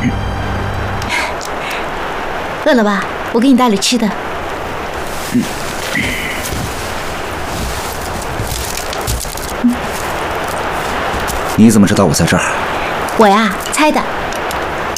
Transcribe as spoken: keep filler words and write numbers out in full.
饿了吧？我给你带了吃的。 嗯。你怎么知道我在这儿？ 我呀，猜的。